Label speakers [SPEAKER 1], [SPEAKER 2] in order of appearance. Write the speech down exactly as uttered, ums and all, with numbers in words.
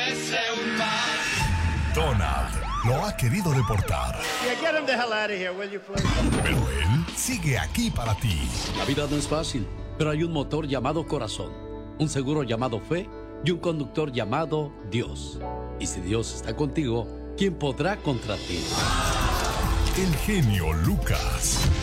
[SPEAKER 1] Donald lo ha querido deportar.
[SPEAKER 2] Yeah, get him the hell out of here, will you, please?
[SPEAKER 1] Pero él sigue aquí para ti.
[SPEAKER 3] La vida no es fácil, pero hay un motor llamado corazón, un seguro llamado fe y un conductor llamado Dios. Y si Dios está contigo, ¿quién podrá contra ti?
[SPEAKER 1] El genio Lucas.